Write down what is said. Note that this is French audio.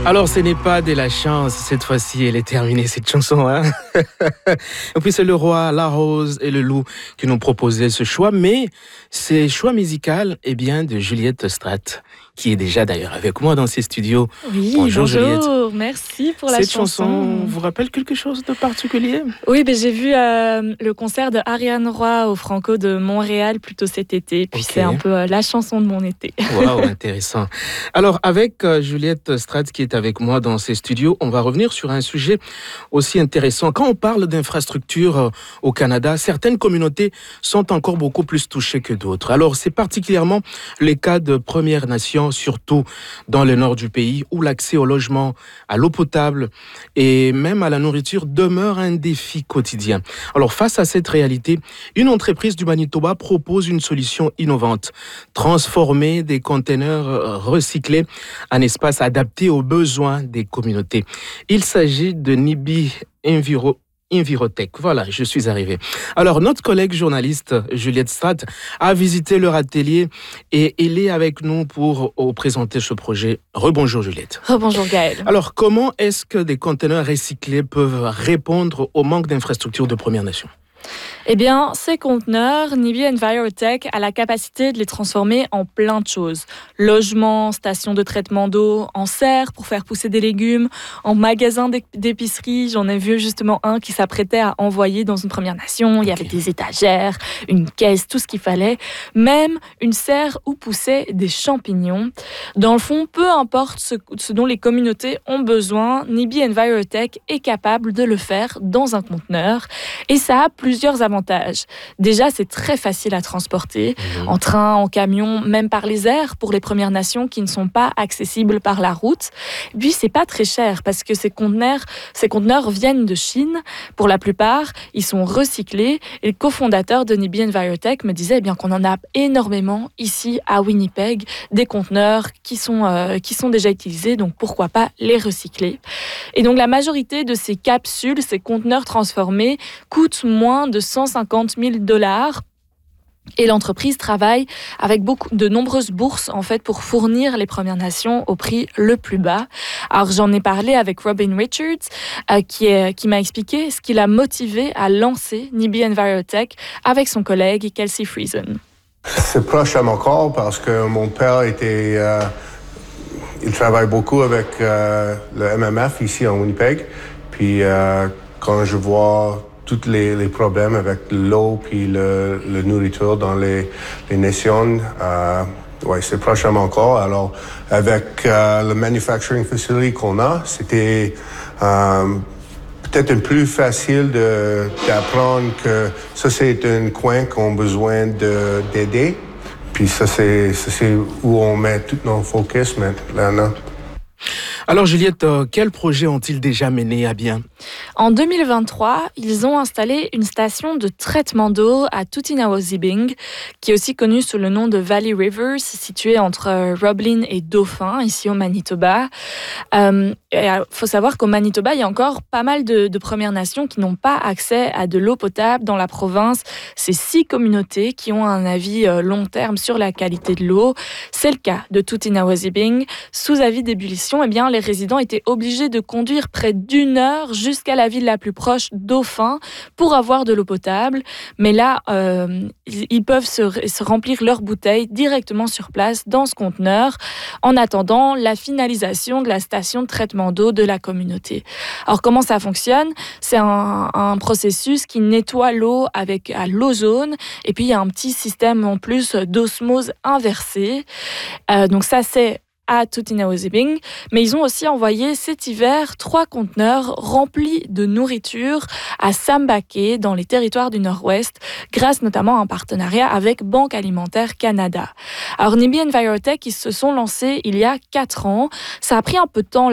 Alors, ce n'est pas de la chance. Cette fois-ci, elle est terminée, cette chanson. Hein. Et puis, c'est le roi, la rose et le loup qui nous proposaient ce choix. Mais ce choix musical est bien de Juliette Strat, qui est déjà d'ailleurs avec moi dans ces studios. Oui, bonjour Juliette. Merci pour la Cette chanson. vous rappelle quelque chose de particulier? Oui, j'ai vu le concert de Ariane Roy au Franco de Montréal plutôt cet été. Puis c'est un peu la chanson de mon été. Waouh, intéressant. Alors, avec Juliette Strat qui est avec moi dans ces studios, on va revenir sur un sujet aussi intéressant. Quand on parle d'infrastructures au Canada, certaines communautés sont encore beaucoup plus touchées que d'autres. Alors, c'est particulièrement les cas de Premières Nations, surtout dans le nord du pays, où l'accès au logement, à l'eau potable et même à la nourriture demeure un défi quotidien. Alors, face à cette réalité, une entreprise du Manitoba propose une solution innovante. Transformer des conteneurs recyclés en espace adapté aux besoins des communautés. Il s'agit de Nibi Envirotech. Voilà, je suis arrivé. Alors, notre collègue journaliste Juliette Strat a visité leur atelier et elle est avec nous pour présenter ce projet. Rebonjour Juliette. Rebonjour Gaël. Alors, comment est-ce que des conteneurs recyclés peuvent répondre au manque d'infrastructures de Premières Nations ? Eh bien, ces conteneurs, Nibi Envirotech a la capacité de les transformer en plein de choses. Logement, station de traitement d'eau, en serre pour faire pousser des légumes, en magasin d'épicerie. J'en ai vu justement un qui s'apprêtait à envoyer dans une Première Nation. Il y avait des étagères, une caisse, tout ce qu'il fallait. Même une serre où poussaient des champignons. Dans le fond, peu importe ce dont les communautés ont besoin, Nibi Envirotech est capable de le faire dans un conteneur. Et ça a plusieurs avantages. Déjà, c'est très facile à transporter, en train, en camion, même par les airs pour les Premières Nations qui ne sont pas accessibles par la route. Puis, c'est pas très cher parce que ces conteneurs viennent de Chine. Pour la plupart, ils sont recyclés. Et le cofondateur de Nibi Envirotech me disait qu'on en a énormément ici à Winnipeg, des conteneurs qui sont déjà utilisés, donc pourquoi pas les recycler. Et donc, la majorité de ces capsules, ces conteneurs transformés, coûtent moins de 150 000 $. Et l'entreprise travaille avec de nombreuses bourses en fait pour fournir les Premières Nations au prix le plus bas. Alors j'en ai parlé avec Robin Richards qui m'a expliqué ce qui l'a motivé à lancer Nibi Envirotech avec son collègue Kelsey Friesen. C'est proche à mon corps parce que mon père il travaille beaucoup avec le MMF ici en Winnipeg. Puis quand je vois tous les problèmes avec l'eau puis la nourriture dans les nations, c'est proche à mon corps. Alors, avec le manufacturing facility qu'on a, c'était peut-être un plus facile d'apprendre que ça, c'est un coin qu'on a besoin d'aider. Puis ça, c'est où on met tout nos focus maintenant. Alors Juliette, quels projets ont-ils déjà menés à bien? En 2023, ils ont installé une station de traitement d'eau à Tutinawazibing, qui est aussi connue sous le nom de Valley Rivers, située entre Roblin et Dauphin, ici au Manitoba. Il faut savoir qu'au Manitoba, il y a encore pas mal de Premières Nations qui n'ont pas accès à de l'eau potable dans la province. C'est 6 communautés qui ont un avis long terme sur la qualité de l'eau. C'est le cas de Tutinawazibing. Sous avis d'ébullition, les résidents étaient obligés de conduire près d'1 heure jusqu'à la ville la plus proche, Dauphin, pour avoir de l'eau potable. Mais là, ils peuvent se remplir leurs bouteilles directement sur place dans ce conteneur, en attendant la finalisation de la station de traitement d'eau de la communauté. Alors, comment ça fonctionne? C'est un processus qui nettoie l'eau avec à l'ozone, et puis il y a un petit système en plus d'osmose inversée. Donc ça, c'est à Tutinawazibing, mais ils ont aussi envoyé cet hiver 3 conteneurs remplis de nourriture à Sambake, dans les territoires du Nord-Ouest, grâce notamment à un partenariat avec Banque Alimentaire Canada. Alors Nibi Envirotech, ils se sont lancés il y a 4 ans. Ça a pris un peu de temps